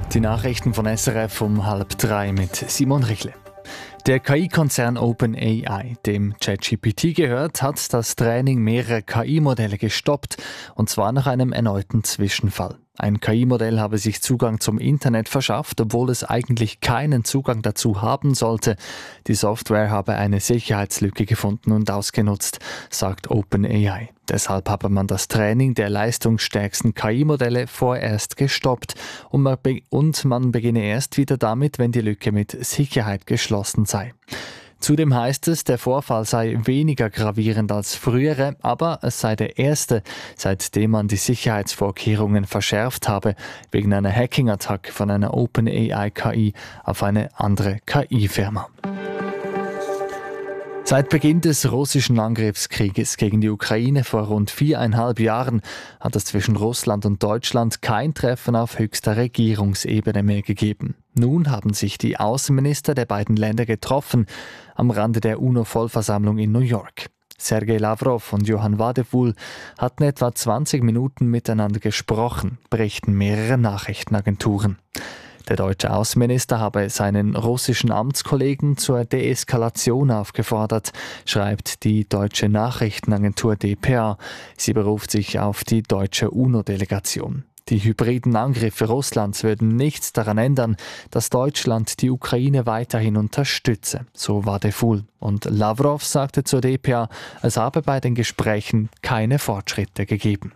Die Nachrichten von SRF um 2:30 mit Simon Richle. Der KI-Konzern OpenAI, dem ChatGPT gehört, hat das Training mehrerer KI-Modelle gestoppt, und zwar nach einem erneuten Zwischenfall. Ein KI-Modell habe sich Zugang zum Internet verschafft, obwohl es eigentlich keinen Zugang dazu haben sollte. Die Software habe eine Sicherheitslücke gefunden und ausgenutzt, sagt OpenAI. Deshalb habe man das Training der leistungsstärksten KI-Modelle vorerst gestoppt und man beginne erst wieder damit, wenn die Lücke mit Sicherheit geschlossen sei. Zudem heißt es, der Vorfall sei weniger gravierend als frühere, aber es sei der erste, seitdem man die Sicherheitsvorkehrungen verschärft habe, wegen einer Hacking-Attacke von einer OpenAI-KI auf eine andere KI-Firma. Seit Beginn des russischen Angriffskrieges gegen die Ukraine vor rund 4,5 Jahren hat es zwischen Russland und Deutschland kein Treffen auf höchster Regierungsebene mehr gegeben. Nun haben sich die Außenminister der beiden Länder getroffen, am Rande der UNO-Vollversammlung in New York. Sergei Lavrov und Johann Wadephul hatten etwa 20 Minuten miteinander gesprochen, berichten mehrere Nachrichtenagenturen. Der deutsche Außenminister habe seinen russischen Amtskollegen zur Deeskalation aufgefordert, schreibt die deutsche Nachrichtenagentur dpa. Sie beruft sich auf die deutsche UNO-Delegation. Die hybriden Angriffe Russlands würden nichts daran ändern, dass Deutschland die Ukraine weiterhin unterstütze, so Wadephul. Und Lavrov sagte zur dpa, es habe bei den Gesprächen keine Fortschritte gegeben.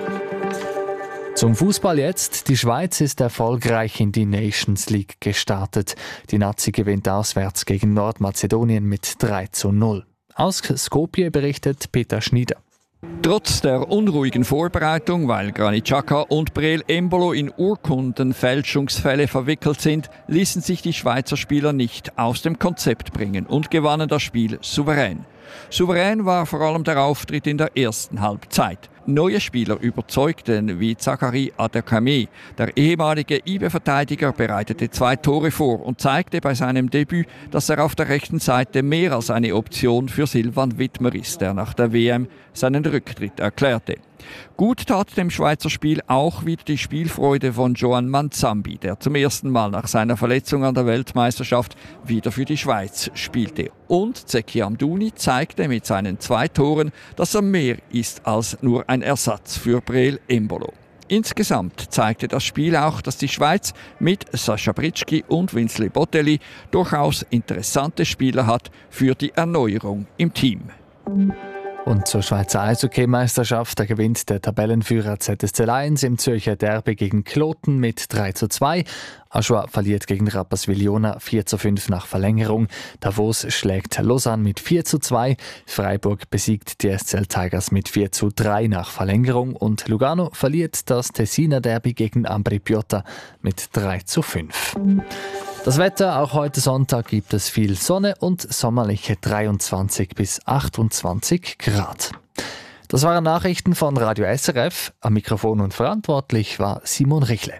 Zum Fußball jetzt. Die Schweiz ist erfolgreich in die Nations League gestartet. Die Nazi gewinnt auswärts gegen Nordmazedonien mit 3:0. Aus Skopje berichtet Peter Schnieder. Trotz der unruhigen Vorbereitung, weil Granit Xhaka und Breel Embolo in Urkundenfälschungsfälle verwickelt sind, ließen sich die Schweizer Spieler nicht aus dem Konzept bringen und gewannen das Spiel souverän. Souverän war vor allem der Auftritt in der ersten Halbzeit. Neue Spieler überzeugten wie Zachary Adekame. Der ehemalige IB-Verteidiger bereitete 2 Tore vor und zeigte bei seinem Debüt, dass er auf der rechten Seite mehr als eine Option für Silvan Widmer ist, der nach der WM seinen Rücktritt erklärte. Gut tat dem Schweizer Spiel auch wieder die Spielfreude von Joan Manzambi, der zum ersten Mal nach seiner Verletzung an der Weltmeisterschaft wieder für die Schweiz spielte. Und Zeki Amdouni zeigte mit seinen 2 Toren, dass er mehr ist als nur ein Ersatz für Breel Embolo. Insgesamt zeigte das Spiel auch, dass die Schweiz mit Sascha Britschgi und Winsley Botelli durchaus interessante Spieler hat für die Erneuerung im Team. Und zur Schweizer Eishockey-Meisterschaft, da gewinnt der Tabellenführer ZSC Lions im Zürcher Derby gegen Kloten mit 3:2. Aschua verliert gegen Rapperswil-Jona 4:5 nach Verlängerung. Davos schlägt Lausanne mit 4:2. Freiburg besiegt die SCL Tigers mit 4:3 nach Verlängerung. Und Lugano verliert das Tessiner Derby gegen Ambri Piotta mit 3:5. Das Wetter, auch heute Sonntag gibt es viel Sonne und sommerliche 23 bis 28 Grad. Das waren Nachrichten von Radio SRF. Am Mikrofon und verantwortlich war Simon Richle.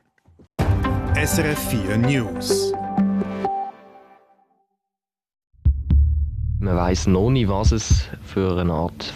SRF 4 News. Man weiss noch nicht, was es für eine Art